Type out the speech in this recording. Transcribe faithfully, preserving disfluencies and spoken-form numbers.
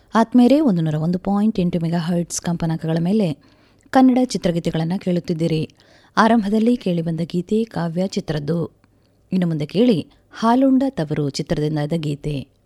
ಆತ್ಮೇರೆ ಒಂದು ನೂರ ಒಂದು ಪಾಯಿಂಟ್ ಎಂಟು ಮೆಗಾ ಹರ್ಟ್ಸ್ ಕಂಪನಾಂಕಗಳ ಮೇಲೆ ಕನ್ನಡ ಚಿತ್ರಗೀತೆಗಳನ್ನು ಕೇಳುತ್ತಿದ್ದೀರಿ. ಆರಂಭದಲ್ಲಿ ಕೇಳಿಬಂದ ಗೀತೆ ಕಾವ್ಯ ಚಿತ್ರದ್ದು. ಇನ್ನು ಮುಂದೆ ಕೇಳಿ ಹಾಲುಂಡ ತವರು ಚಿತ್ರದಿಂದ ಗೀತೆ.